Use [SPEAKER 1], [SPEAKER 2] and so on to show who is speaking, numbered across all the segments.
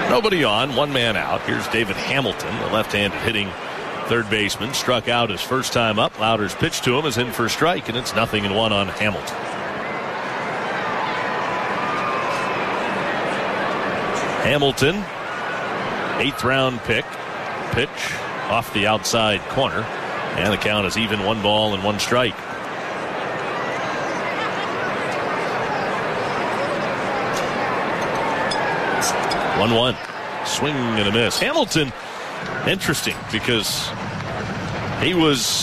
[SPEAKER 1] Nobody on, one man out. Here's David Hamilton, the left-handed hitting third baseman. Struck out his first time up. Lauder's pitch to him is in for a strike, and it's 0-1 on Hamilton. Hamilton, 8th round pick. Pitch off the outside corner. And the count is even, 1 ball and 1 strike. One. Swing and a miss. Hamilton, interesting because he was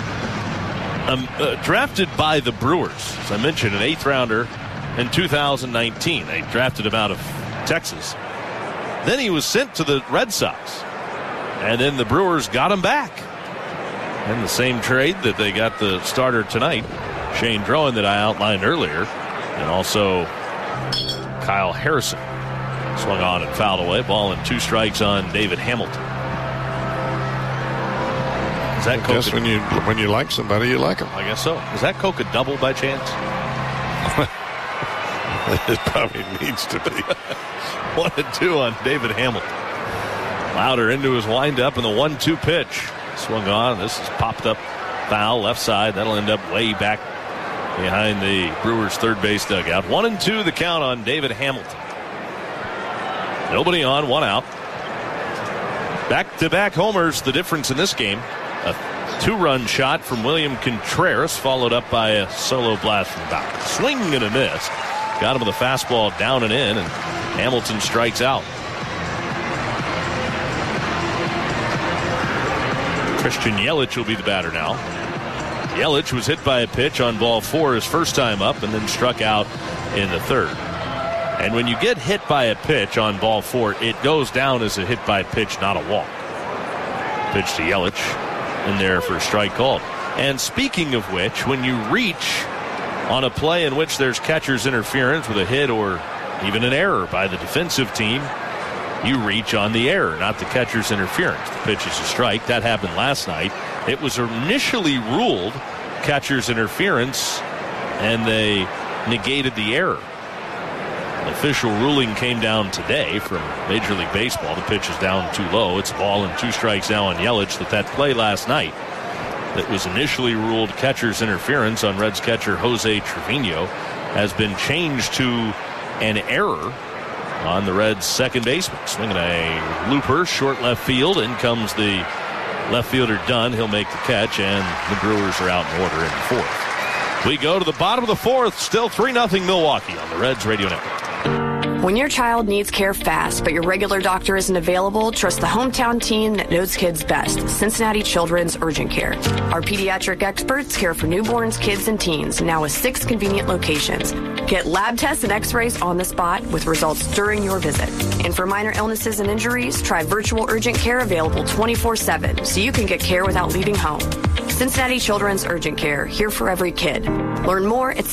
[SPEAKER 1] drafted by the Brewers. As I mentioned, an 8th rounder in 2019. They drafted him out of Texas. Then he was sent to the Red Sox. And then the Brewers got him back. In the same trade that they got the starter tonight, Shane Drowan, that I outlined earlier. And also Kyle Harrison. Swung on and fouled away. Ball and 2 strikes on David Hamilton. Is that
[SPEAKER 2] I guess when you like somebody, you like them.
[SPEAKER 1] I guess so. Is that Coke a double by chance?
[SPEAKER 2] It probably needs to be.
[SPEAKER 1] 1-2 on David Hamilton. Lauder into his windup and the 1-2 pitch. Swung on. This is popped up foul left side. That'll end up way back behind the Brewers' third base dugout. 1-2 the count on David Hamilton. Nobody on, 1 out. Back-to-back homers, the difference in this game. A 2-run shot from William Contreras, followed up by a solo blast from Bauer. Swing and a miss. Got him with a fastball down and in, and Hamilton strikes out. Christian Yelich will be the batter now. Yelich was hit by a pitch on ball 4 his first time up, and then struck out in the third. And when you get hit by a pitch on ball 4, it goes down as a hit by pitch, not a walk. Pitch to Yelich in there for a strike called. And speaking of which, when you reach on a play in which there's catcher's interference with a hit or even an error by the defensive team, you reach on the error, not the catcher's interference. The pitch is a strike. That happened last night. It was initially ruled catcher's interference, and they negated the error. An official ruling came down today from Major League Baseball. The pitch is down too low. It's a ball and 2 strikes now on Yelich. That play last night that was initially ruled catcher's interference on Reds catcher Jose Trevino has been changed to an error on the Reds second baseman. Swinging a looper, short left field. In comes the left fielder Dunn. He'll make the catch, and the Brewers are out in order in the 4th. We go to the bottom of the 4th. Still 3-0 Milwaukee on the Reds Radio Network.
[SPEAKER 3] When your child needs care fast, but your regular doctor isn't available, trust the hometown team that knows kids best, Cincinnati Children's Urgent Care. Our pediatric experts care for newborns, kids, and teens, now with 6 convenient locations. Get lab tests and x-rays on the spot with results during your visit. And for minor illnesses and injuries, try virtual urgent care available 24/7 so you can get care without leaving home. Cincinnati Children's Urgent Care, here for every kid. Learn more at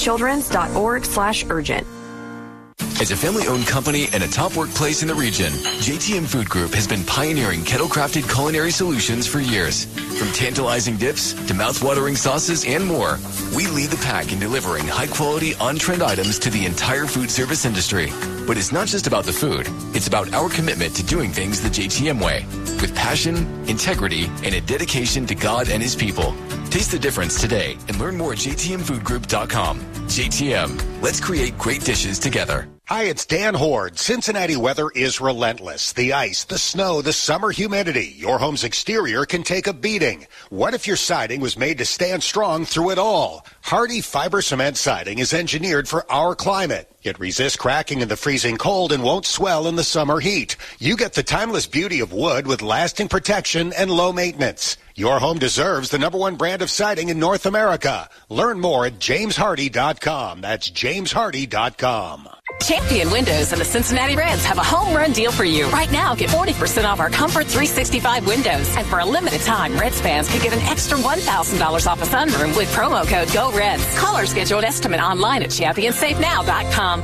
[SPEAKER 3] cincinnatichildrens.org/urgent.
[SPEAKER 4] As a family-owned company and a top workplace in the region, JTM Food Group has been pioneering kettle-crafted culinary solutions for years. From tantalizing dips to mouth-watering sauces and more, we lead the pack in delivering high-quality, on-trend items to the entire food service industry. But it's not just about the food. It's about our commitment to doing things the JTM way, with passion, integrity, and a dedication to God and His people. Taste the difference today and learn more at jtmfoodgroup.com. JTM, let's create great dishes together.
[SPEAKER 5] Hi, it's Dan Horde. Cincinnati weather is relentless. The ice, the snow, the summer humidity. Your home's exterior can take a beating. What if your siding was made to stand strong through it all? Hardy Fiber Cement Siding is engineered for our climate. It resists cracking in the freezing cold and won't swell in the summer heat. You get the timeless beauty of wood with lasting protection and low maintenance. Your home deserves the #1 brand of siding in North America. Learn more at jameshardy.com. That's jameshardy.com.
[SPEAKER 6] Champion Windows and the Cincinnati Reds have a home run deal for you. Right now, get 40% off our Comfort 365 windows. And for a limited time, Reds fans can get an extra $1,000 off a sunroom with promo code GOREDS. Call or schedule an estimate online at ChampionsSafeNow.com.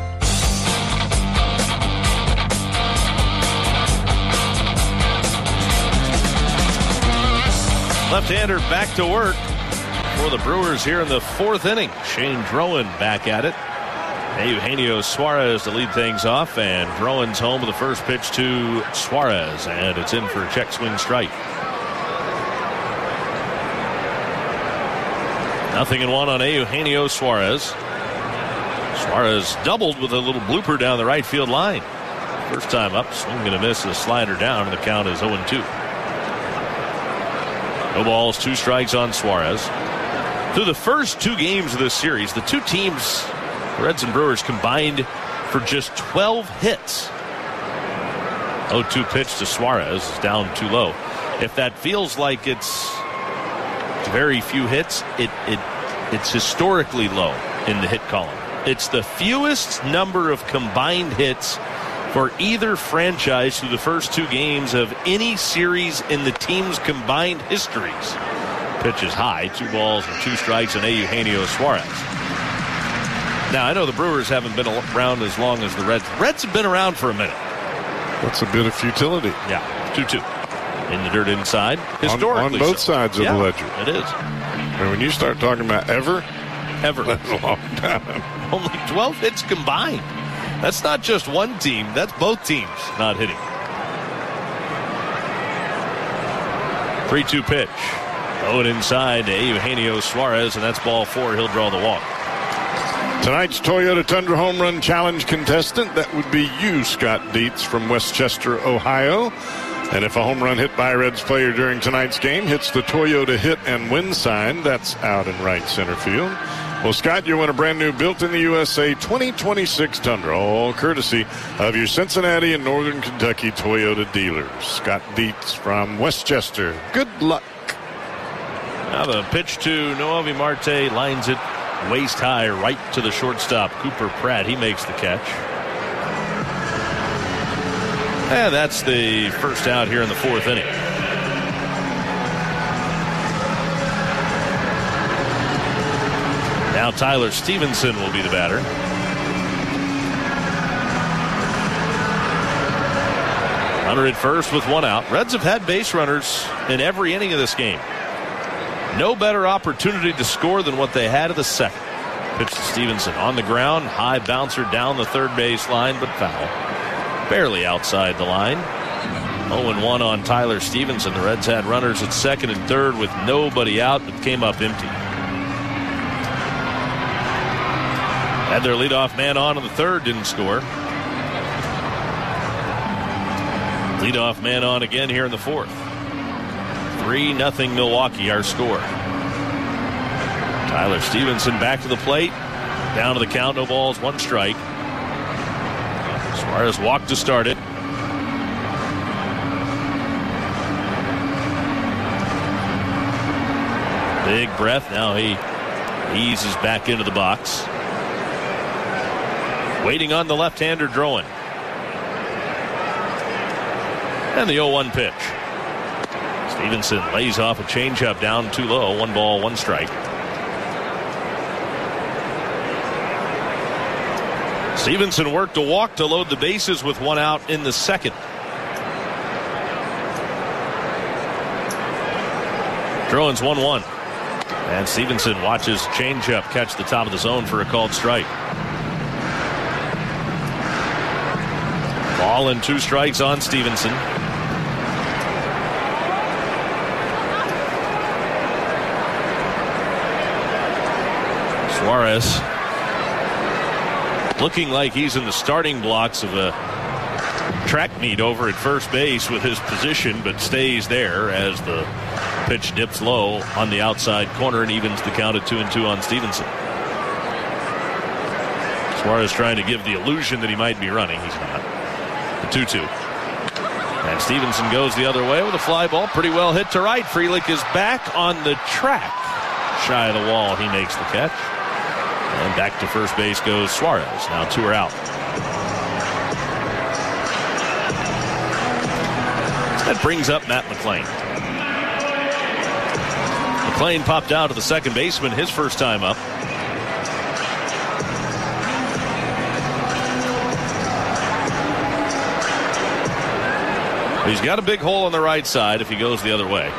[SPEAKER 1] Left-hander back to work for the Brewers here in the 4th inning. Shane Drowan back at it. Eugenio Suarez to lead things off, and Drowan's home with the first pitch to Suarez, and it's in for a check swing strike. 0-1 on Eugenio Suarez. Suarez doubled with a little blooper down the right field line. First time up, swing and a miss, a slider down, and the count is 0-2. No balls, 2 strikes on Suarez. Through the first 2 games of this series, the two teams, Reds and Brewers, combined for just 12 hits. 0-2 pitch to Suarez is down too low. If that feels like it's very few hits, it's historically low in the hit column. It's the fewest number of combined hits for either franchise through the first 2 games of any series in the team's combined histories. Pitch is high, 2 balls and 2 strikes on Eugenio Suarez. Now, I know the Brewers haven't been around as long as the Reds. Reds have been around for a minute.
[SPEAKER 2] That's a bit of futility.
[SPEAKER 1] Yeah, 2-2. In the dirt inside. Historically
[SPEAKER 2] on both sides of the ledger.
[SPEAKER 1] It is.
[SPEAKER 2] And when you start talking about ever,
[SPEAKER 1] that's
[SPEAKER 2] a long time.
[SPEAKER 1] Only 12 hits combined. That's not just one team. That's both teams not hitting. 3-2 pitch. Throw it inside to Eugenio Suarez, and that's ball 4. He'll draw the walk.
[SPEAKER 2] Tonight's Toyota Tundra Home Run Challenge contestant, that would be you, Scott Dietz from Westchester, Ohio. And if a home run hit by a Reds player during tonight's game hits the Toyota hit and win sign, that's out in right center field. Well, Scott, you win a brand new built-in-the-USA 2026 Tundra, all courtesy of your Cincinnati and Northern Kentucky Toyota dealers. Scott Dietz from Westchester. Good luck.
[SPEAKER 1] Now the pitch to Noelvi Marte, lines it waist high right to the shortstop, Cooper Pratt. He makes the catch. And that's the first out here in the 4th inning. Now Tyler Stevenson will be the batter. Runner at first with 1 out. Reds have had base runners in every inning of this game. No better opportunity to score than what they had at the second. Pitch to Stevenson on the ground. High bouncer down the third base line, but foul. Barely outside the line. 0-1 on Tyler Stevenson. The Reds had runners at second and third with nobody out, but came up empty. Had their leadoff man on in the third, didn't score. Leadoff man on again here in the 4th. 3-0 Milwaukee, our score. Tyler Stevenson back to the plate. Down to the count, no balls, 1 strike. Suarez walked to start it. Big breath. Now he eases back into the box. Waiting on the left-hander, Drowan. And the 0-1 pitch. Stevenson lays off a changeup down too low. 1 ball, 1 strike. Stevenson worked a walk to load the bases with 1 out in the second. Drowan's 1-1. And Stevenson watches changeup catch the top of the zone for a called strike. Ball and 2 strikes on Stevenson. Suarez looking like he's in the starting blocks of a track meet over at first base with his position, but stays there as the pitch dips low on the outside corner and evens the count at 2-2 on Stevenson. Suarez trying to give the illusion that he might be running. He's not. The 2-2. And Stevenson goes the other way with a fly ball. Pretty well hit to right. Frelick is back on the track. Shy of the wall, he makes the catch. And back to first base goes Suarez. Now 2 are out. That brings up Matt McLain. McLain popped out to the second baseman his first time up. He's got a big hole on the right side if he goes the other way.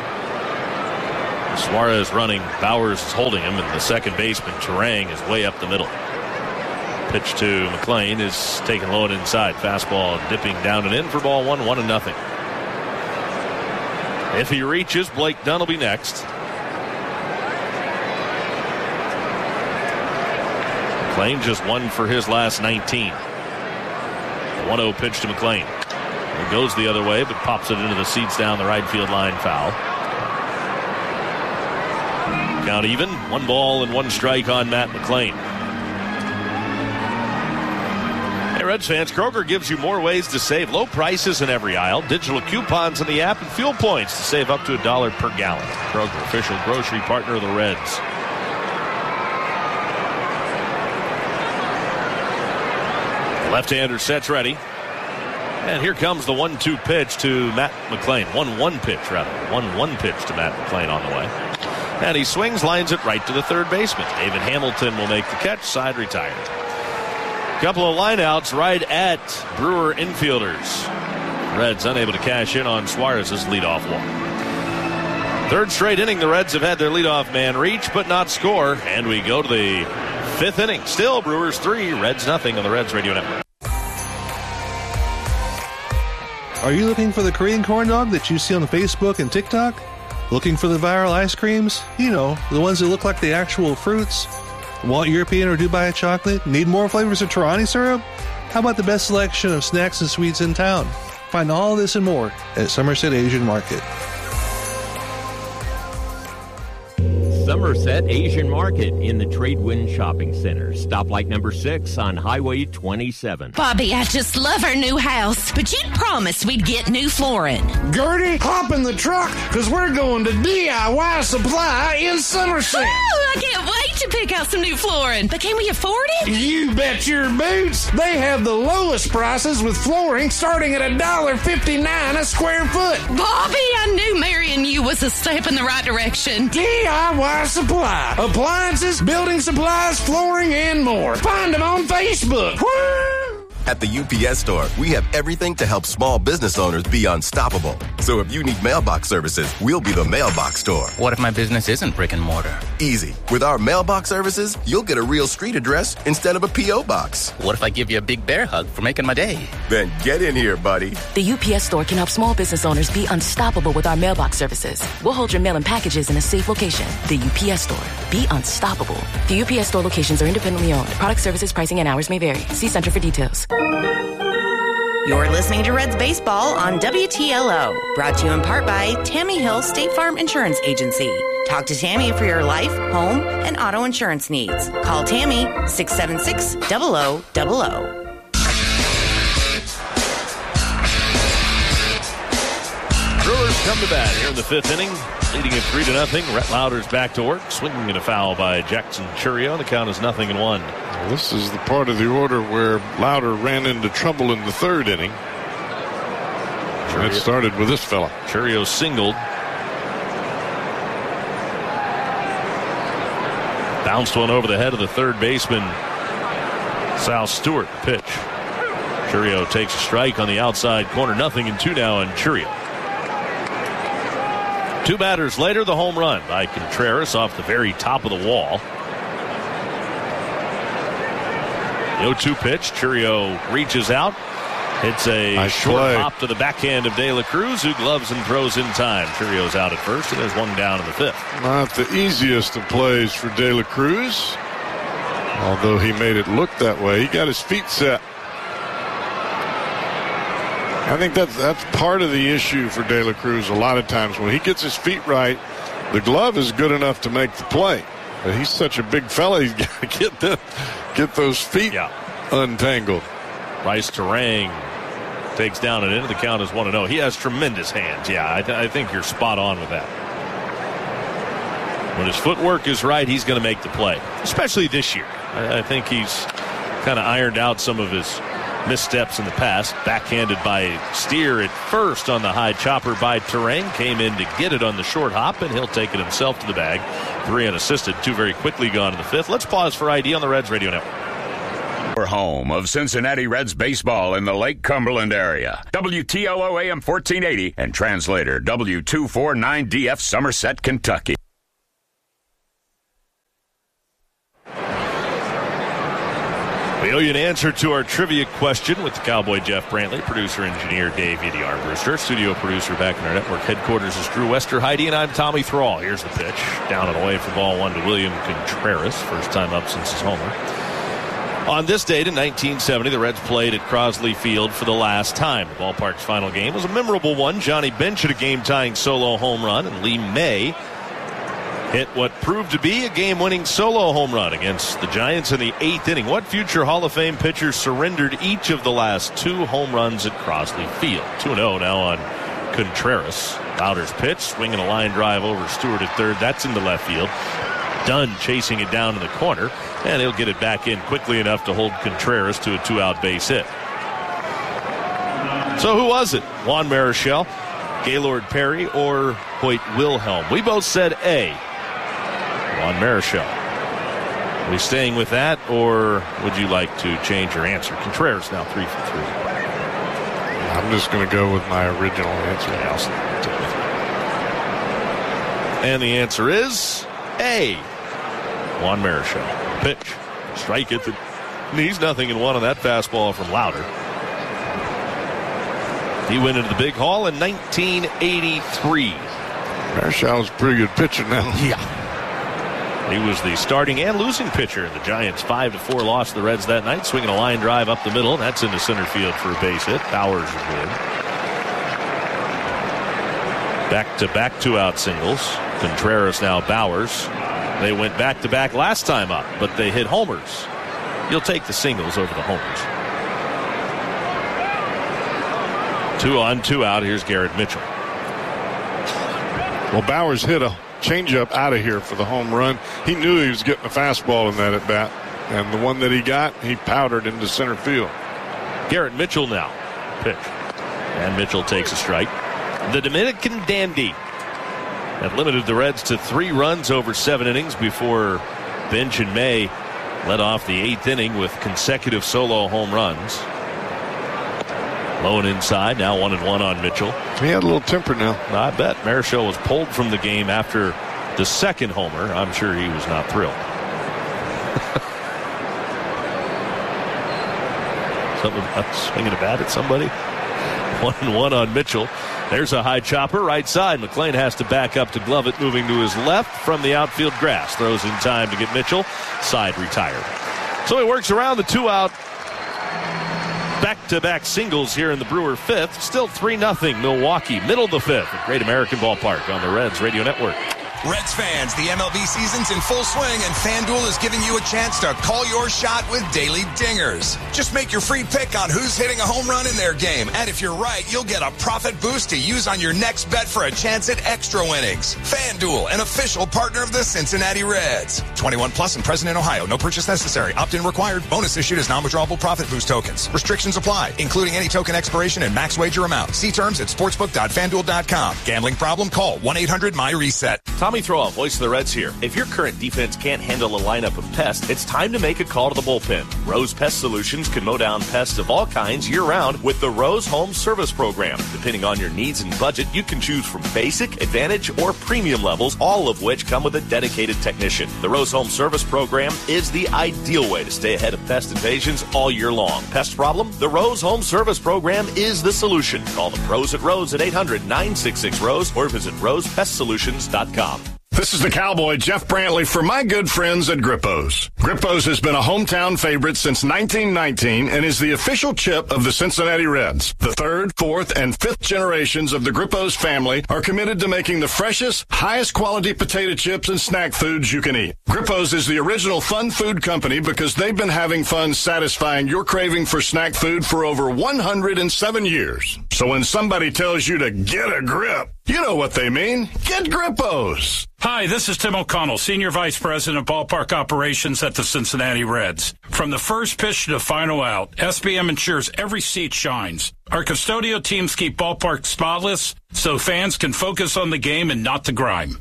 [SPEAKER 1] Suarez running, Bowers is holding him, and the second baseman, Turang, is way up the middle. Pitch to McLean is taken low and inside. Fastball dipping down and in for ball 1, 1-0. If he reaches, Blake Dunn will be next. McLean just 1 for his last 19. 1-0 pitch to McLean. It goes the other way, but pops it into the seats down the right field line, foul. Count even. 1 ball and 1 strike on Matt McLean. Hey, Reds fans, Kroger gives you more ways to save. Low prices in every aisle, digital coupons in the app, and fuel points to save up to $1 per gallon. Kroger, official grocery partner of the Reds. Left-hander sets ready. And here comes the 1-2 pitch to Matt McLean. 1-1 pitch, rather. 1-1 pitch to Matt McLean on the way. And he swings, lines it right to the third baseman. David Hamilton will make the catch. Side retired. Couple of lineouts right at Brewer infielders. Reds unable to cash in on Suarez's leadoff walk. Third straight inning, the Reds have had their leadoff man reach but not score. And we go to the 5th inning. Still Brewers 3, Reds nothing on the Reds Radio Network.
[SPEAKER 7] Are you looking for the Korean corn dog that you see on Facebook and TikTok? Looking for the viral ice creams? You know, the ones that look like the actual fruits? Want European or Dubai chocolate? Need more flavors of Torani syrup? How about the best selection of snacks and sweets in town? Find all this and more at Somerset Asian Market.
[SPEAKER 8] Somerset Asian Market in the Tradewind Shopping Center. Stoplight number 6 on Highway 27.
[SPEAKER 9] Bobby, I just love our new house, but you promised we'd get new flooring.
[SPEAKER 10] Gertie, hop in the truck, because we're going to DIY Supply in Somerset.
[SPEAKER 9] Oh, I can't wait to pick out some new flooring. But can we afford it?
[SPEAKER 10] You bet your boots. They have the lowest prices with flooring starting at $1.59 a square foot.
[SPEAKER 9] Bobby, I knew marrying you was a step in the right direction.
[SPEAKER 10] DIY Supply. Appliances, building supplies, flooring, and more. Find them on Facebook. Woo!
[SPEAKER 11] At the UPS Store, we have everything to help small business owners be unstoppable. So if you need mailbox services, we'll be the mailbox store.
[SPEAKER 12] What if my business isn't brick and mortar?
[SPEAKER 11] Easy. With our mailbox services, you'll get a real street address instead of a P.O. box.
[SPEAKER 12] What if I give you a big bear hug for making my day?
[SPEAKER 11] Then get in here, buddy.
[SPEAKER 13] The UPS Store can help small business owners be unstoppable with our mailbox services. We'll hold your mail and packages in a safe location. The UPS Store. Be unstoppable. The UPS Store locations are independently owned. Product, services, pricing, and hours may vary. See Center for details.
[SPEAKER 14] You're listening to Reds Baseball on WTLO. Brought to you in part by Tammy Hill State Farm Insurance Agency. Talk to Tammy for your life, home, and auto insurance needs. Call Tammy 676-0000.
[SPEAKER 1] Brewers come to bat here in the 5th inning, leading it 3-0. Rhett Lauder's back to work, swinging in a foul by Jackson Churio. The count is 0-1.
[SPEAKER 2] Well, this is the part of the order where Lauder ran into trouble in the 3rd inning. And it started with this fella.
[SPEAKER 1] Churio singled. Bounced one over the head of the third baseman, Sal Stewart. Pitch. Churio takes a strike on the outside corner. 0-2 now on Churio. 2 batters later, the home run by Contreras off the very top of the wall. The 0-2 pitch. Churio reaches out. Hits a nice short play. Hop to the backhand of De La Cruz, who gloves and throws in time. Churio's out at first, and there's 1 down in the 5th.
[SPEAKER 2] Not the easiest of plays for De La Cruz, although he made it look that way. He got his feet set. I think that's part of the issue for De La Cruz. A lot of times when he gets his feet right, the glove is good enough to make the play. But he's such a big fella, he's got to get those feet untangled.
[SPEAKER 1] Bryce Terang takes down and into the count is 1-0. He has tremendous hands. Yeah, I think you're spot on with that. When his footwork is right, he's going to make the play, especially this year. I think he's kind of ironed out some of his missteps in the past. Backhanded by Steer at first on the high chopper by Terang. Came in to get it on the short hop, and he'll take it himself to the bag. 3 unassisted, 2 very quickly gone in the 5th. Let's pause for ID on the Reds Radio Network.
[SPEAKER 15] We're home of Cincinnati Reds baseball in the Lake Cumberland area. WTLO AM 1480 and translator W249DF Somerset, Kentucky.
[SPEAKER 1] We owe you an answer to our trivia question with the Cowboy Jeff Brantley, producer-engineer Dave Edie Armbruster. Studio producer back in our network headquarters is Drew Westerheide, and I'm Tommy Thrall. Here's the pitch. Down and away for ball one to William Contreras. First time up since his homer. On this date in 1970, the Reds played at Crosley Field for the last time. The ballpark's final game was a memorable one. Johnny Bench hit a game-tying solo home run, and Lee May hit what proved to be a game-winning solo home run against the Giants in the 8th inning. What future Hall of Fame pitcher surrendered each of the last 2 home runs at Crosley Field? 2-0 now on Contreras. Bowder's pitch, swinging a line drive over Stewart at third. That's into left field. Dunn chasing it down in the corner, and he'll get it back in quickly enough to hold Contreras to a 2-out base hit. So who was it? Juan Marichal, Gaylord Perry, or Hoyt Wilhelm? We both said A. Juan Marichal. Are we staying with that, or would you like to change your answer? Contreras now 3 for 3.
[SPEAKER 2] I'm just going to go with my original answer.
[SPEAKER 1] Yeah, I'll stick with it. And the answer is A. Juan Marichal. Pitch. Strike at the knees. 0-1 on that fastball from Lauder. He went into the big hall in 1983.
[SPEAKER 2] Marshall's a pretty good pitcher now.
[SPEAKER 1] Yeah. He was the starting and losing pitcher. The Giants 5-4 lost to the Reds that night, swinging a line drive up the middle. That's into center field for a base hit. Bowers is in. Back-to-back 2-out singles. Contreras now Bowers. They went back-to-back last time up, but they hit homers. You'll take the singles over the homers. 2 on, 2 out. Here's Garrett Mitchell.
[SPEAKER 2] Well, Bowers hit a changeup out of here for the home run. He knew he was getting a fastball in that at bat, and the one that he got, he powdered into center field.
[SPEAKER 1] Garrett Mitchell now. Pitch. And Mitchell takes a strike. The Dominican dandy that limited the Reds to 3 runs over 7 innings before Bench and May led off the 8th inning with consecutive solo home runs. Low and inside, now 1-1 on Mitchell.
[SPEAKER 2] He had a little temper now.
[SPEAKER 1] I bet. Marichal was pulled from the game after the second homer. I'm sure he was not thrilled. Something about swinging a bat at somebody. 1-1 on Mitchell. There's a high chopper right side. McLean has to back up to glove it, moving to his left from the outfield grass. Throws in time to get Mitchell. Side retired. So he works around the 2-out back-to-back singles here in the Brewer 5th. Still 3-0 Milwaukee. Middle of the 5th at Great American Ballpark on the Reds Radio Network.
[SPEAKER 16] Reds fans, the MLB season's in full swing, and FanDuel is giving you a chance to call your shot with daily dingers. Just make your free pick on who's hitting a home run in their game, and if you're right, you'll get a profit boost to use on your next bet for a chance at extra winnings. FanDuel, an official partner of the Cincinnati Reds. 21 plus and present in Ohio. No purchase necessary. Opt-in required. Bonus issued as non-withdrawable profit boost tokens. Restrictions apply, including any token expiration and max wager amount. See terms at sportsbook.fanduel.com. Gambling problem? Call 1-800-MY-RESET.
[SPEAKER 1] Tommy Thrall, voice of the Reds here. If your current defense can't handle a lineup of pests, it's time to make a call to the bullpen. Rose Pest Solutions can mow down pests of all kinds year-round with the Rose Home Service Program. Depending on your needs and budget, you can choose from basic, advantage, or premium levels, all of which come with a dedicated technician. The Rose Home Service Program is the ideal way to stay ahead of pest invasions all year long. Pest problem? The Rose Home Service Program is the solution. Call the pros at Rose at 800-966-ROSE or visit rosepestsolutions.com.
[SPEAKER 2] This is the Cowboy Jeff Brantley for my good friends at Grippo's. Grippo's has been a hometown favorite since 1919 and is the official chip of the Cincinnati Reds. The 3rd, 4th, and 5th generations of the Grippo's family are committed to making the freshest, highest quality potato chips and snack foods you can eat. Grippo's is the original fun food company because they've been having fun satisfying your craving for snack food for over 107 years. So when somebody tells you to get a grip, you know what they mean. Get Grippo's.
[SPEAKER 17] Hi, this is Tim O'Connell, Senior Vice President of Ballpark Operations at the Cincinnati Reds. From the first pitch to the final out, SBM ensures every seat shines. Our custodial teams keep ballpark spotless so fans can focus on the game and not the grime.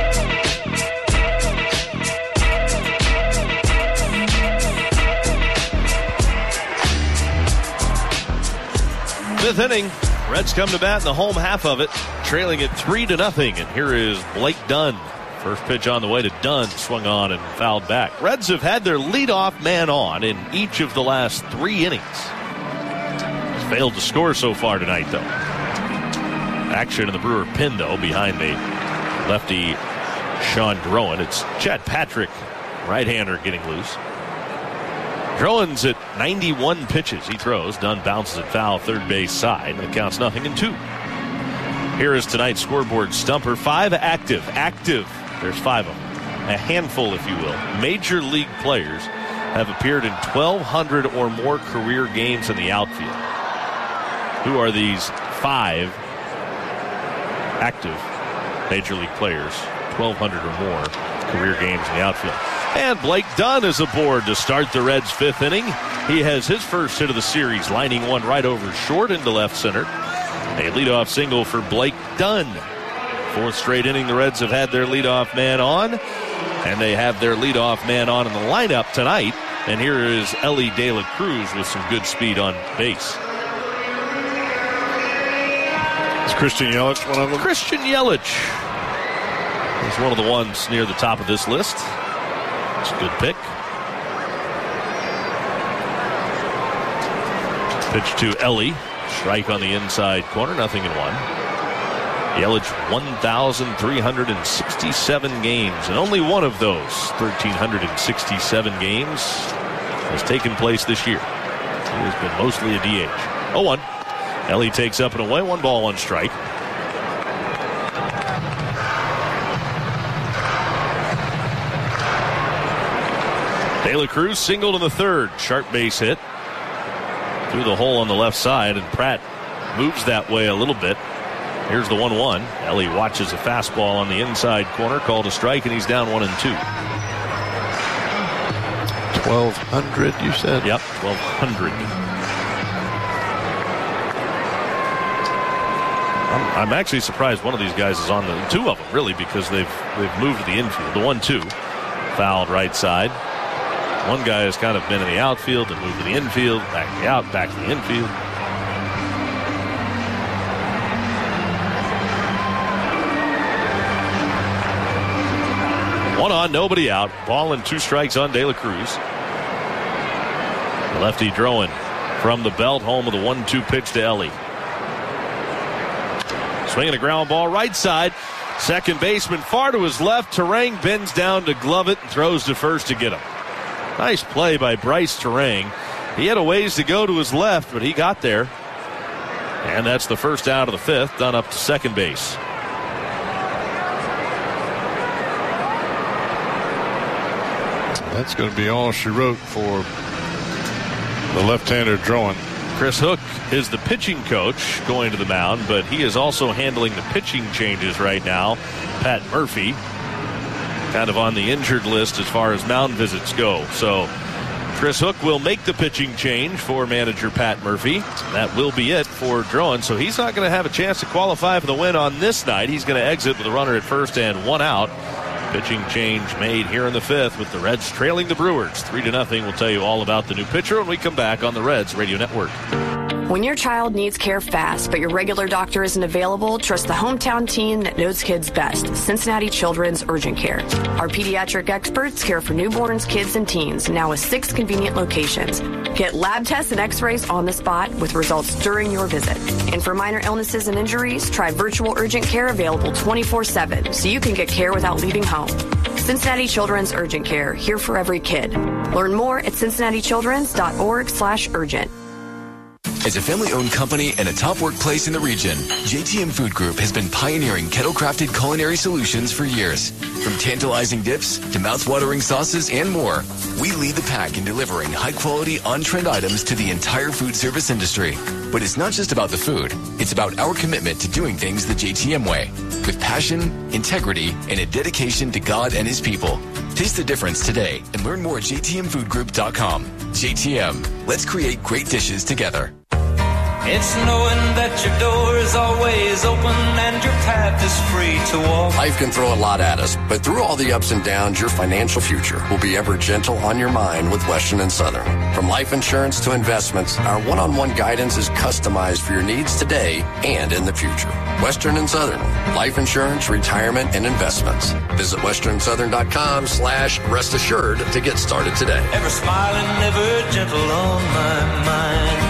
[SPEAKER 1] 5th inning. Reds come to bat in the home half of it, trailing it 3-0. And here is Blake Dunn, First pitch on the way to Dunn, swung on and fouled back. Reds have had their leadoff man on in each of the last 3 innings. He's failed to score so far tonight, though. Action in the Brewer pin, though, behind the lefty Sean Drowan. It's Chad Patrick, right-hander, getting loose. Drowan's at 91 pitches he throws. Dunn bounces it foul, third base side. It counts 0-2. Here is tonight's scoreboard stumper. 5 active. There's 5 of them. A handful, if you will. Major league players have appeared in 1,200 or more career games in the outfield. Who are these 5 active major league players? 1,200 or more career games in the outfield. And Blake Dunn is aboard to start the Reds' 5th inning. He has his first hit of the series, lining one right over short into left center. A leadoff single for Blake Dunn. 4th straight inning, the Reds have had their leadoff man on, and they have their leadoff man on in the lineup tonight. And here is Elly De La Cruz with some good speed on base.
[SPEAKER 2] Is Christian Yelich one of them?
[SPEAKER 1] Christian Yelich is one of the ones near the top of this list. It's a good pick. Pitch to Elly. Strike on the inside corner, 0-1. Yelich 1,367 games, and only one of those 1,367 games has taken place this year. He has been mostly a DH. 0-1. Elly takes up and away. 1 ball, 1 strike. De La Cruz singled in the 3rd. Sharp base hit through the hole on the left side, and Pratt moves that way a little bit. Here's the 1-1. Elly watches a fastball on the inside corner, called a strike, and he's down 1-2.
[SPEAKER 2] 1,200, you said?
[SPEAKER 1] Yep, 1,200. I'm actually surprised one of these guys is on the 2 of them, really, because they've moved to the infield. The 1-2 fouled right side. One guy has kind of been in the outfield and moved to the infield, back to the out, back to the infield. One on, nobody out. Ball and 2 strikes on De La Cruz. The lefty Drowan from the belt, home of the 1-2 pitch to Elly. Swinging a ground ball right side. Second baseman far to his left. Turang bends down to glove it and throws to first to get him. Nice play by Bryce Turang. He had a ways to go to his left, but he got there. And that's the first out of the 5th, done up to second base.
[SPEAKER 2] That's going to be all she wrote for the left-hander Drowan.
[SPEAKER 1] Chris Hook is the pitching coach going to the mound, but he is also handling the pitching changes right now. Pat Murphy kind of on the injured list as far as mound visits go. So Chris Hook will make the pitching change for manager Pat Murphy. That will be it for Drowan. So he's not going to have a chance to qualify for the win on this night. He's going to exit with a runner at first and 1 out. Pitching change made here in the 5th with the Reds trailing the Brewers 3-0. We'll tell you all about the new pitcher when we come back on the Reds Radio Network.
[SPEAKER 3] When your child needs care fast, but your regular doctor isn't available, trust the hometown team that knows kids best, Cincinnati Children's Urgent Care. Our pediatric experts care for newborns, kids, and teens, now with 6 convenient locations. Get lab tests and x-rays on the spot with results during your visit. And for minor illnesses and injuries, try virtual urgent care available 24/7 so you can get care without leaving home. Cincinnati Children's Urgent Care, here for every kid. Learn more at cincinnatichildrens.org/urgent.
[SPEAKER 4] As a family-owned company and a top workplace in the region, JTM Food Group has been pioneering kettle-crafted culinary solutions for years. From tantalizing dips to mouth-watering sauces and more, we lead the pack in delivering high-quality, on-trend items to the entire food service industry. But it's not just about the food. It's about our commitment to doing things the JTM way, with passion, integrity, and a dedication to God and His people. Taste the difference today and learn more at jtmfoodgroup.com. JTM, let's create great dishes together.
[SPEAKER 18] It's knowing that your door is always open and your path is free to walk.
[SPEAKER 19] Life can throw a lot at us, but through all the ups and downs, your financial future will be ever gentle on your mind with Western and Southern. From life insurance to investments, our one-on-one guidance is customized for your needs today and in the future. Western and Southern, life insurance, retirement, and investments. Visit westernsouthern.com/rest assured to get started today.
[SPEAKER 18] Ever smiling, ever gentle on my mind.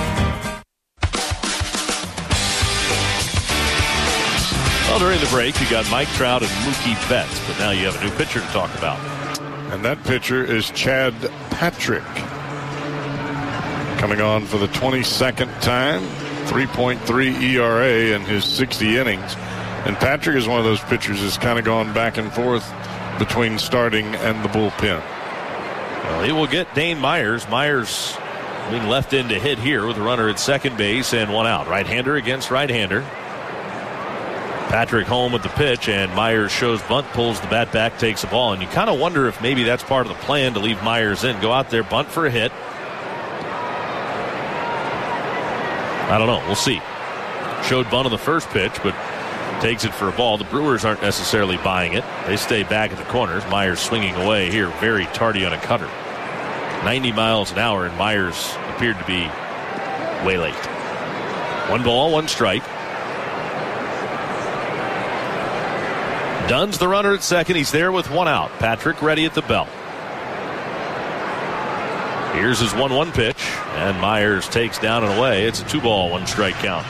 [SPEAKER 1] Well, during the break, you got Mike Trout and Mookie Betts, but now you have a new pitcher to talk about.
[SPEAKER 2] And that pitcher is Chad Patrick. Coming on for the 22nd time, 3.3 ERA in his 60 innings. And Patrick is one of those pitchers that's kind of gone back and forth between starting and the bullpen.
[SPEAKER 1] Well, he will get Dane Myers. Myers being left in to hit here with a runner at second base and one out. Right-hander against right-hander. Patrick home with the pitch, and Myers shows bunt, pulls the bat back, takes the ball. And you kind of wonder if maybe that's part of the plan to leave Myers in. Go out there, bunt for a hit. I don't know. We'll see. Showed bunt on the first pitch, but takes it for a ball. The Brewers aren't necessarily buying it. They stay back at the corners. Myers swinging away here, very tardy on a cutter. 90 miles an hour, and Myers appeared to be way late. 1 ball, 1 strike. Dunn's the runner at second. He's there with 1 out. Patrick ready at the belt. Here's his 1-1 pitch, and Myers takes down and away. It's a 2 ball, 1 strike count.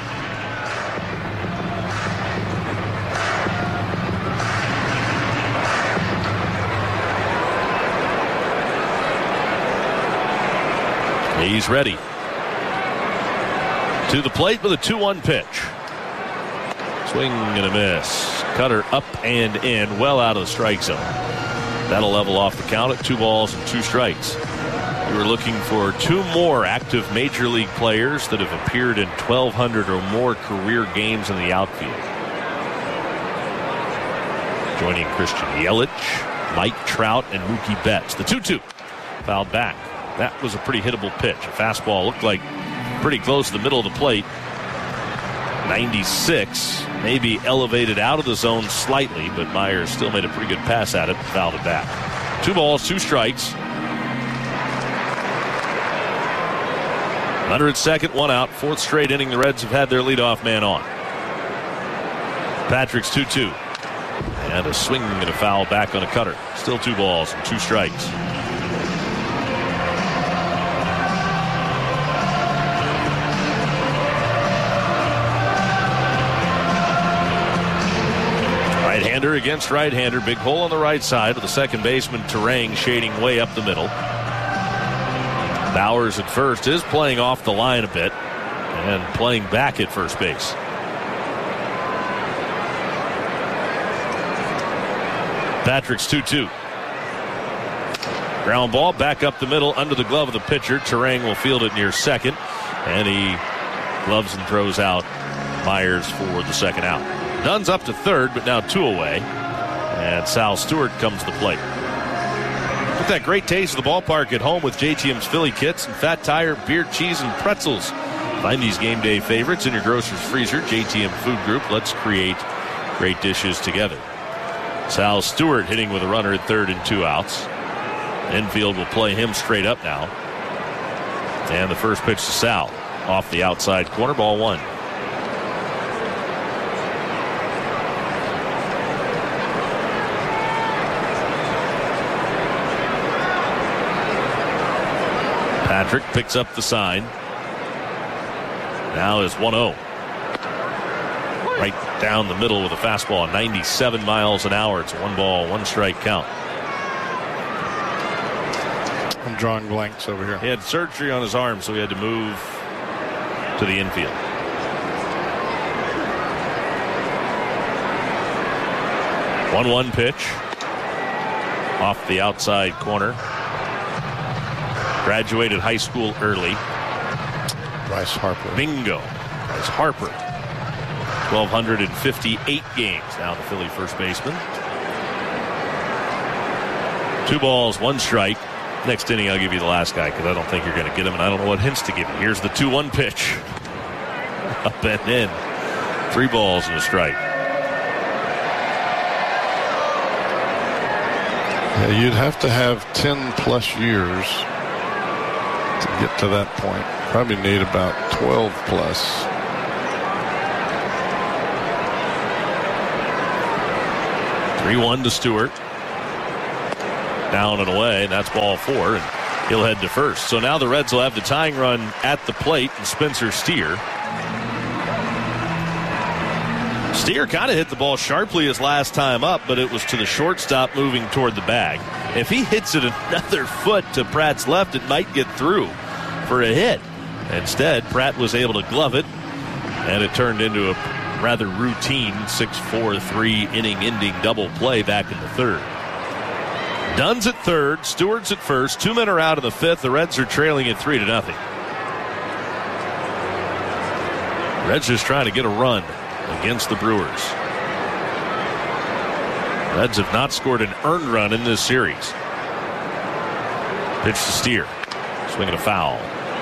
[SPEAKER 1] He's ready. To the plate with a 2-1 pitch. Swing and a miss. Cutter up and in, well out of the strike zone. That'll level off the count at 2 balls and 2 strikes. We were looking for 2 more active major league players that have appeared in 1,200 or more career games in the outfield. Joining Christian Yelich, Mike Trout, and Mookie Betts. The 2-2 fouled back. That was a pretty hittable pitch. A fastball looked like pretty close to the middle of the plate. 96, maybe elevated out of the zone slightly, but Myers still made a pretty good pass at it and fouled it back. 2 balls, 2 strikes. Runner at second, 1 out. 4th straight inning the Reds have had their leadoff man on. Patrick's 2-2. And a swing and a foul back on a cutter. Still 2 balls and 2 strikes. Right-hander against right-hander. Big hole on the right side with the second baseman Terang shading way up the middle. Bowers at first is playing off the line a bit and playing back at first base. Patrick's 2-2. Ground ball back up the middle under the glove of the pitcher. Terang will field it near second, and he gloves and throws out Myers for the second out. Dunn's up to third, but now 2 away. And Sal Stewart comes to the plate. Get that great taste of the ballpark at home with JTM's Philly Kits and Fat Tire, beer, cheese, and pretzels. Find these game day favorites in your grocer's freezer. JTM Food Group. Let's create great dishes together. Sal Stewart hitting with a runner at third and 2 outs. Infield will play him straight up now. And the first pitch to Sal. Off the outside corner, ball 1. Patrick picks up the sign. Now is 1-0. Right down the middle with a fastball, 97 miles an hour. It's a 1 ball, 1 strike count.
[SPEAKER 2] I'm drawing blanks over here.
[SPEAKER 1] He had surgery on his arm, so he had to move to the infield. One pitch. Off the outside corner. Graduated high school early.
[SPEAKER 2] Bryce Harper.
[SPEAKER 1] Bingo. Bryce Harper. 1,258 games now, the Philly first baseman. 2 balls, 1 strike. Next inning, I'll give you the last guy because I don't think you're going to get him, and I don't know what hints to give you. Here's the 2-1 pitch. Up and in. 3 balls and a strike.
[SPEAKER 2] Yeah, you'd have to have 10-plus years to get to that point. Probably need about 12-plus.
[SPEAKER 1] (3-1) to Stewart. Down and away, and that's ball 4, and he'll head to first. So now the Reds will have the tying run at the plate, and Spencer Steer. Steer kind of hit the ball sharply his last time up, but it was to the shortstop moving toward the bag. If he hits it another foot to Pratt's left, it might get through for a hit. Instead, Pratt was able to glove it, and it turned into a rather routine 6-4-3 inning-ending double play back in the third. Dunn's at third, Stewart's at first. 2 men are out in the fifth. The Reds are trailing at 3-0. Reds just trying to get a run against the Brewers. Reds have not scored an earned run in this series. Pitch to Steer. Swinging a foul.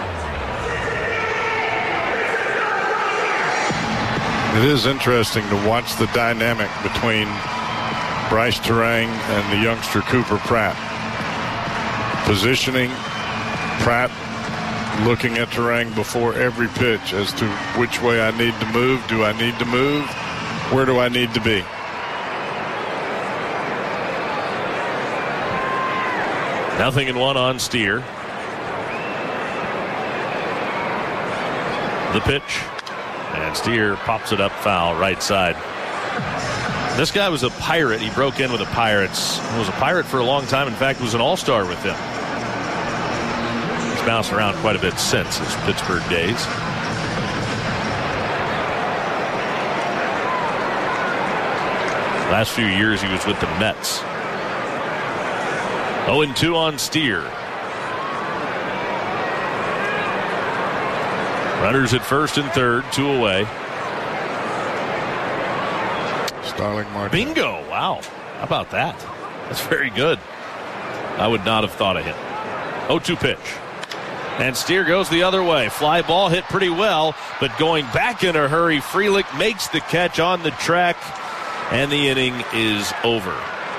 [SPEAKER 2] It is interesting to watch the dynamic between Bryce Turang and the youngster Cooper Pratt. Positioning, Pratt looking at Turang before every pitch as to which way I need to move. Do I need to move? Where do I need to be?
[SPEAKER 1] Nothing in 1 on Steer. The pitch. And Steer pops it up foul right side. This guy was a Pirate. He broke in with the Pirates. He was a Pirate for a long time. In fact, was an all-star with them. He's bounced around quite a bit since his Pittsburgh days. Last few years he was with the Mets. 0-2 on Steer. Runners at first and third, 2 away.
[SPEAKER 2] Starling Marte.
[SPEAKER 1] Bingo! Wow. How about that? That's very good. I would not have thought of him. 0-2 pitch. And Steer goes the other way. Fly ball hit pretty well, but going back in a hurry, Frelick makes the catch on the track, and the inning is over.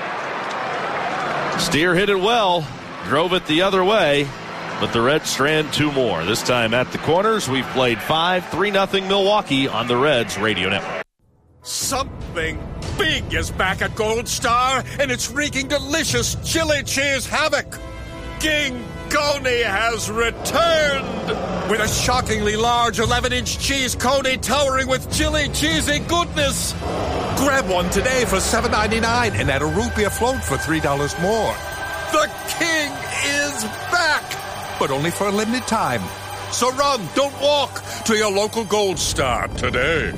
[SPEAKER 1] Steer hit it well, drove it the other way, but the Reds strand 2 more. This time at the corners. We've played 5, 3-0 Milwaukee on the Reds Radio Network.
[SPEAKER 20] Something big is back at Gold Star, and it's wreaking delicious chili cheese havoc. King Coney has returned with a shockingly large 11-inch cheese coney towering with chili cheesy goodness. Grab one today for $7.99 and add a root beer float for $3 more. The king is back, but only for a limited time. So run, don't walk, to your local Gold Star today.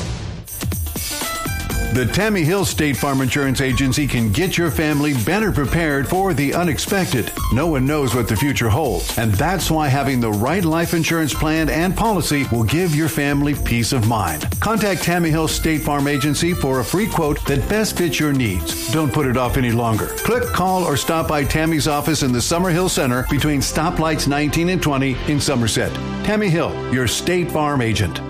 [SPEAKER 21] The Tammy Hill State Farm Insurance Agency can get your family better prepared for the unexpected. No one knows what the future holds, and that's why having the right life insurance plan and policy will give your family peace of mind. Contact Tammy Hill State Farm Agency for a free quote that best fits your needs. Don't put it off any longer. Click, call, or stop by Tammy's office in the Summerhill Center between stoplights 19 and 20 in Somerset. Tammy Hill, your State Farm agent.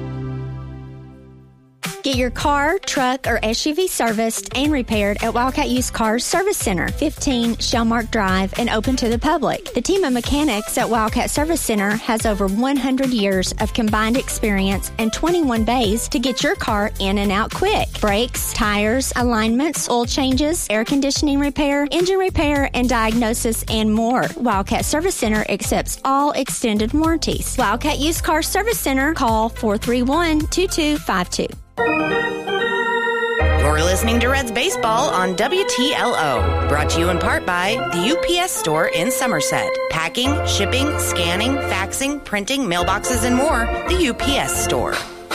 [SPEAKER 22] Get your car, truck, or SUV serviced and repaired at Wildcat Used Cars Service Center, 15 Shellmark Drive, and open to the public. The team of mechanics at Wildcat Service Center has over 100 years of combined experience and 21 bays to get your car in and out quick. Brakes, tires, alignments, oil changes, air conditioning repair, engine repair, and diagnosis, and more. Wildcat Service Center accepts all extended warranties. Wildcat Used Cars Service Center, call 431-2252.
[SPEAKER 14] You're listening to Reds Baseball on WTLO. Brought to you in part by the UPS Store in Somerset. Packing, shipping, scanning, faxing, printing, mailboxes, and more. The UPS Store.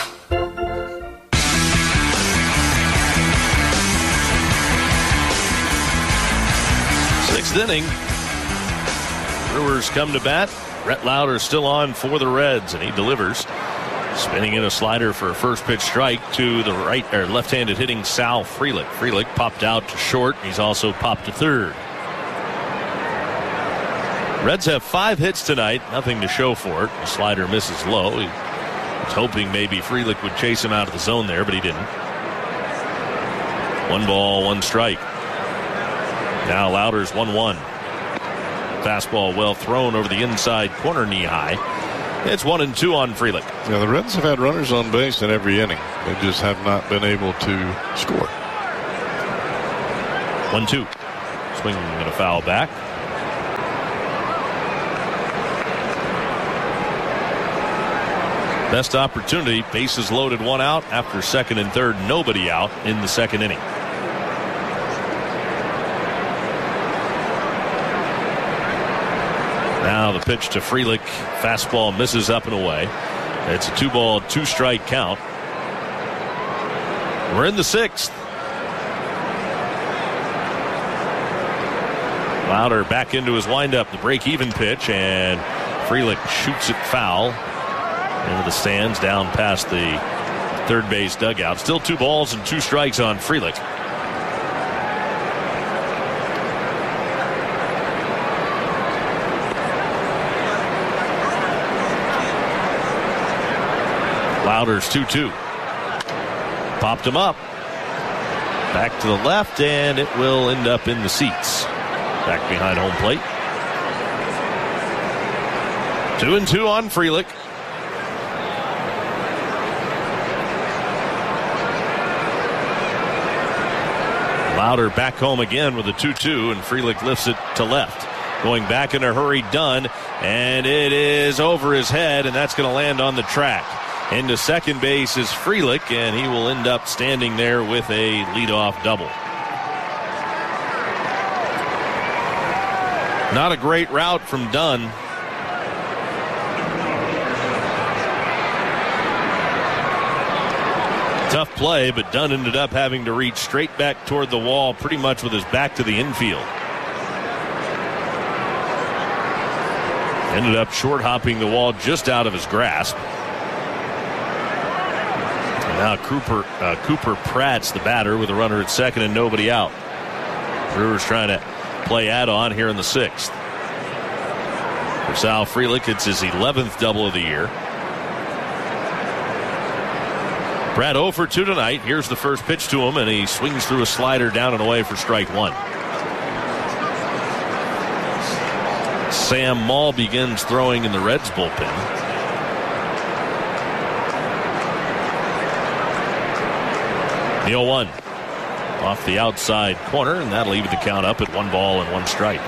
[SPEAKER 1] 6th inning. Brewers come to bat. Brett Lauder still on for the Reds, and he delivers. Spinning in a slider for a first pitch strike to the right or left-handed hitting Sal Frelick. Frelick popped out to short. He's also popped to third. Reds have 5 hits tonight. Nothing to show for it. The slider misses low. He was hoping maybe Frelick would chase him out of the zone there, but he didn't. 1 ball, 1 strike. Now Louder's 1-1. Fastball well thrown over the inside corner, knee high. It's 1-2 on Frelick.
[SPEAKER 2] Yeah, the Reds have had runners on base in every inning. They just have not been able to score.
[SPEAKER 1] 1-2. Swing and a foul back. Best opportunity. Bases loaded, 1 out. After second and third, nobody out in the second inning. Now the pitch to Frelick. Fastball misses up and away. It's a 2 ball, 2 strike count. We're in the 6th. Louder back into his windup, the break-even pitch, and Frelick shoots it foul into the stands down past the third base dugout. Still 2 balls and 2 strikes on Frelick. Louder's 2-2. Popped him up. Back to the left, and it will end up in the seats. Back behind home plate. 2-2 on Frelick. Louder back home again with a 2-2, and Frelick lifts it to left. Going back in a hurry, done, and it is over his head, and that's going to land on the track. Into second base is Frelick, and he will end up standing there with a leadoff double. Not a great route from Dunn. Tough play, but Dunn ended up having to reach straight back toward the wall, pretty much with his back to the infield. Ended up short hopping the wall just out of his grasp. Now Cooper Pratt's the batter with a runner at second and nobody out. Brewers trying to play add-on here in the 6th. For Sal Frelick, it's his 11th double of the year. Pratt 0 for 2 tonight. Here's the first pitch to him, and he swings through a slider down and away for strike 1. Sam Maul begins throwing in the Reds bullpen. The 0-1 off the outside corner, and that'll even the count up at 1 ball and 1 strike.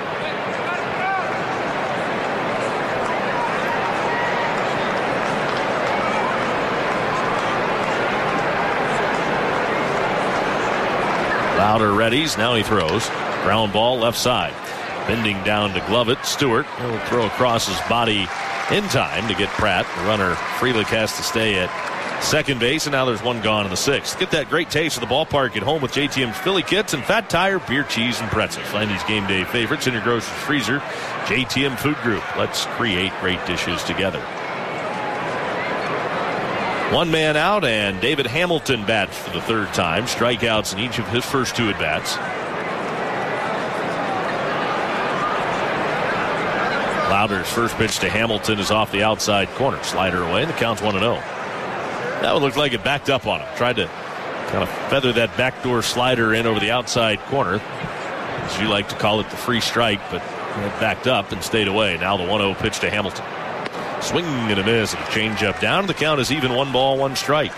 [SPEAKER 1] Louder readies. Now he throws. Ground ball left side. Bending down to glove it. Stewart will throw across his body in time to get Pratt. The runner, Frelick, has to stay at second base, and now there's 1 gone in the 6th. Get that great taste of the ballpark at home with JTM's Philly Kits and Fat Tire Beer, Cheese, and Pretzels. Find these game day favorites in your grocer's freezer. JTM Food Group. Let's create great dishes together. 1 man out, and David Hamilton bats for the 3rd time. Strikeouts in each of his first 2 at-bats. Louder's first pitch to Hamilton is off the outside corner. Slider away, and the count's 1-0. That one looked like it backed up on him. Tried to kind of feather that backdoor slider in over the outside corner. As you like to call it, the free strike, but it backed up and stayed away. Now the 1-0 pitch to Hamilton. Swing and a miss, and a changeup down. The count is even 1 ball, 1 strike.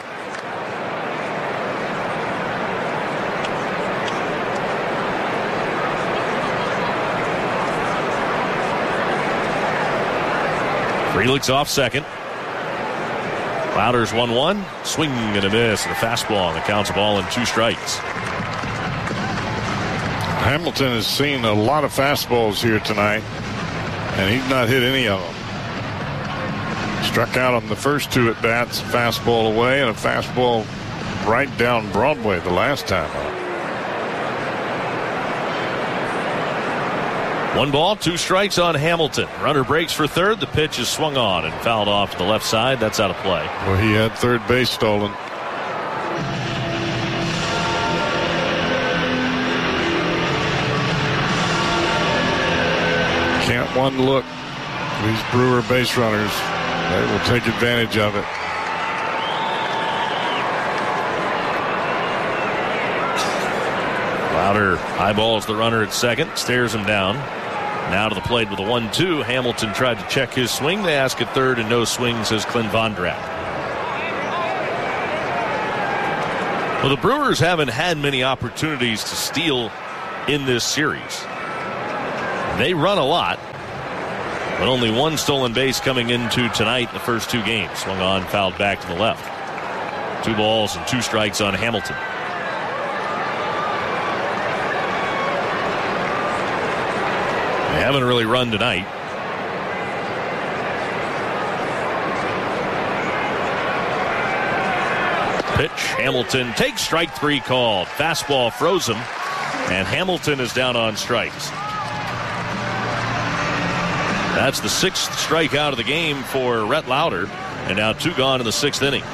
[SPEAKER 1] Frelick's off second. Louder's 1-1. Swing and a miss, and a fastball, and the count's a ball and 2 strikes.
[SPEAKER 2] Hamilton has seen a lot of fastballs here tonight, and he's not hit any of them. Struck out on the first 2 at-bats, fastball away, and a fastball right down Broadway the last time out.
[SPEAKER 1] 1 ball, 2 strikes on Hamilton. Runner breaks for third. The pitch is swung on and fouled off to the left side. That's out of play.
[SPEAKER 2] Well, he had third base stolen. Can't one look. These Brewer base runners, they will take advantage of it.
[SPEAKER 1] Lauder eyeballs the runner at second, stares him down. Now to the plate with a 1-2. Hamilton tried to check his swing. They ask at third, and no swing, says Clint Vondrack. Well, the Brewers haven't had many opportunities to steal in this series. They run a lot, but only one stolen base coming into tonight in the first two games. Swung on, fouled back to the left. 2 balls and 2 strikes on Hamilton. They haven't really run tonight. Pitch, Hamilton takes strike 3 called. Fastball froze him, and Hamilton is down on strikes. That's the 6th strikeout of the game for Rhett Lauder, and now 2 gone in the 6th inning.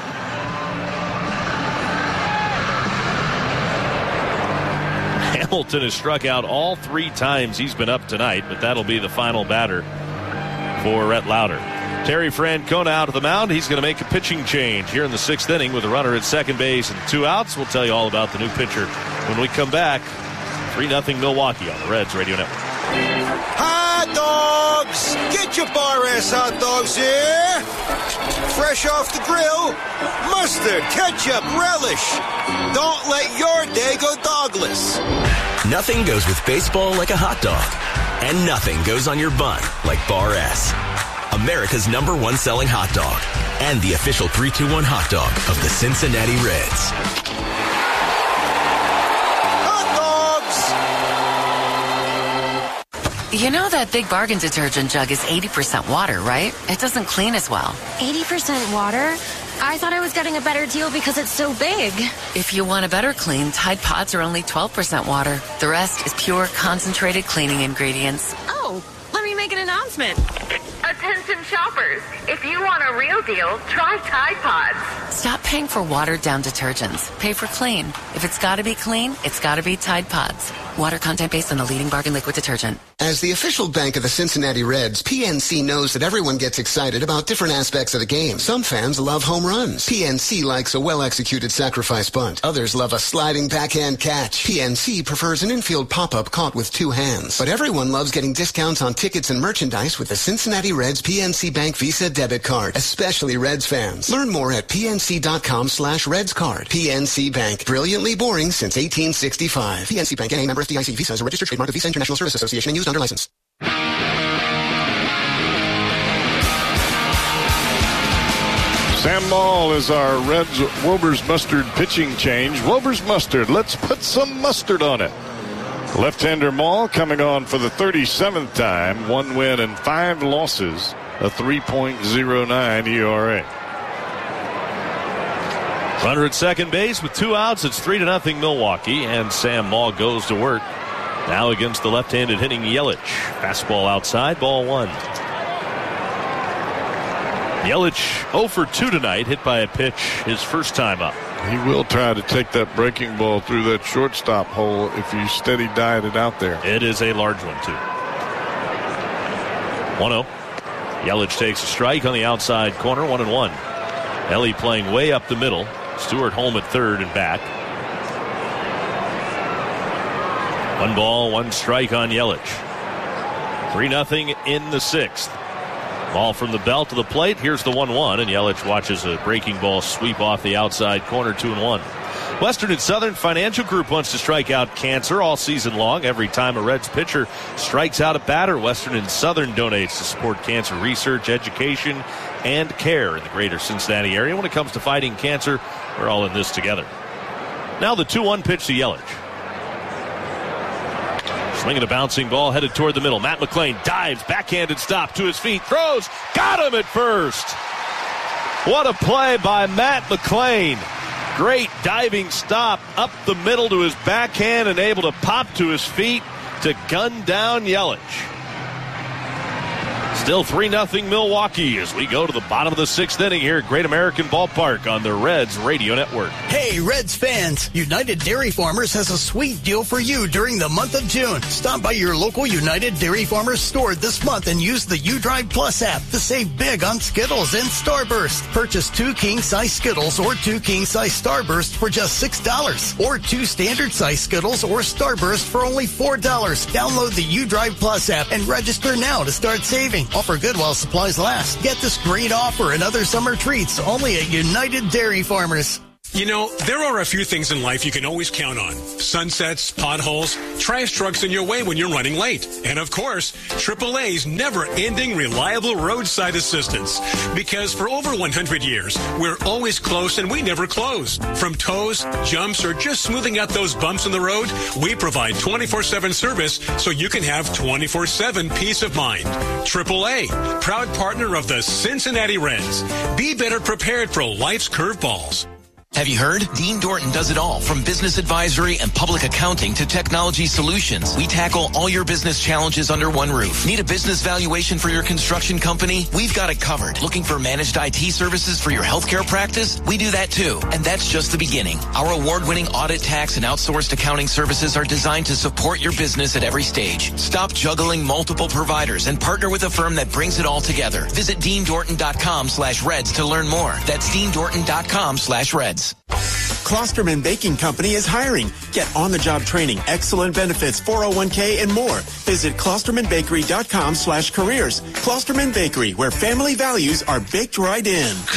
[SPEAKER 1] Hamilton has struck out all 3 times he's been up tonight, but that'll be the final batter for Rhett Lauder. Terry Francona out of the mound. He's going to make a pitching change here in the 6th inning with a runner at second base and 2 outs. We'll tell you all about the new pitcher when we come back. 3-0 Milwaukee on the Reds Radio Network.
[SPEAKER 5] Hot dogs! Get your Bar S hot dogs here! Fresh off the grill, mustard, ketchup, relish. Don't let your day go dogless.
[SPEAKER 6] Nothing goes with baseball like a hot dog. And nothing goes on your bun like Bar S. America's #1 selling hot dog. And the official 3-2-1 hot dog of the Cincinnati Reds.
[SPEAKER 23] You know that Big Bargain detergent jug is 80% water, right? It doesn't clean as well.
[SPEAKER 24] 80% water? I thought I was getting a better deal because it's so big.
[SPEAKER 23] If you want a better clean, Tide Pods are only 12% water. The rest is pure, concentrated cleaning ingredients.
[SPEAKER 24] Oh, let me make an announcement.
[SPEAKER 25] Attention shoppers, if you want a real deal, try Tide Pods.
[SPEAKER 23] Stop paying for watered-down detergents. Pay for clean. If it's got to be clean, it's got to be Tide Pods. Water content based on the leading bargain liquid detergent.
[SPEAKER 26] As the official bank of the Cincinnati Reds, PNC knows that everyone gets excited about different aspects of the game. Some fans love home runs. PNC likes a well-executed sacrifice bunt. Others love a sliding backhand catch. PNC prefers an infield pop-up caught with 2 hands. But everyone loves getting discounts on tickets and merchandise with the Cincinnati Reds PNC Bank Visa debit card, especially Reds fans. Learn more at pnc.com/Reds card. PNC Bank, brilliantly boring since 1865. PNC Bank, NA, member FDIC. Visa is a registered trademark of Visa International Service Association and used under license.
[SPEAKER 2] Sam Maul is our Reds Wober's Mustard pitching change. Wober's Mustard, let's put some mustard on it. Left-hander Maul coming on for the 37th time. 1 win and 5 losses. A 3.09 ERA.
[SPEAKER 1] Runner at second base with 2 outs. It's 3-0 Milwaukee, and Sam Maul goes to work. Now against the left-handed hitting Yelich. Fastball outside, ball 1. Yelich 0 for 2 tonight, hit by a pitch his first time up.
[SPEAKER 2] He will try to take that breaking ball through that shortstop hole if you steady diet it out there.
[SPEAKER 1] It is a large one, too. 1-0. Yelich takes a strike on the outside corner, 1-1. Ellie playing way up the middle. Stewart home at third and back. 1 ball, 1 strike on Yelich. 3-0 in the 6th. Ball from the belt to the plate. Here's the 1-1, and Yelich watches a breaking ball sweep off the outside corner, 2-1. Western and Southern Financial Group wants to strike out cancer all season long. Every time a Reds pitcher strikes out a batter, Western and Southern donates to support cancer research, education, and care in the greater Cincinnati area. When it comes to fighting cancer, we're all in this together. Now the 2-1 pitch to Yelich. Swinging a bouncing ball headed toward the middle. Matt McLain dives, backhanded stop to his feet, throws, got him at first. What a play by Matt McLain. Great diving stop up the middle to his backhand and able to pop to his feet to gun down Yelich. Still 3-0 Milwaukee as we go to the bottom of the 6th inning here at Great American Ballpark on the Reds Radio Network.
[SPEAKER 7] Hey, Reds fans, United Dairy Farmers has a sweet deal for you during the month of June. Stop by your local United Dairy Farmers store this month and use the UDrive Plus app to save big on Skittles and Starburst. Purchase 2 king-size Skittles or 2 king-size Starburst for just $6, or 2 standard-size Skittles or Starburst for only $4. Download the UDrive Plus app and register now to start saving. Offer good while supplies last. Get this great offer and other summer treats only at United Dairy Farmers.
[SPEAKER 8] You know, there are a few things in life you can always count on. Sunsets, potholes, trash trucks in your way when you're running late. And of course, AAA's never-ending reliable roadside assistance. Because for over 100 years, we're always close and we never close. From tows, jumps, or just smoothing out those bumps in the road, we provide 24/7 service so you can have 24/7 peace of mind. AAA, proud partner of the Cincinnati Reds. Be better prepared for life's curveballs.
[SPEAKER 9] Have you heard? Dean Dorton does it all, from business advisory and public accounting to technology solutions. We tackle all your business challenges under one roof. Need a business valuation for your construction company? We've got it covered. Looking for managed IT services for your healthcare practice? We do that too. And that's just the beginning. Our award-winning audit, tax, and outsourced accounting services are designed to support your business at every stage. Stop juggling multiple providers and partner with a firm that brings it all together. Visit DeanDorton.com/Reds to learn more. That's DeanDorton.com/Reds.
[SPEAKER 10] Klosterman Baking Company is hiring. Get on-the-job training, excellent benefits, 401k, and more. Visit KlostermanBakery.com/careers. Klosterman Bakery, where family values are baked right in.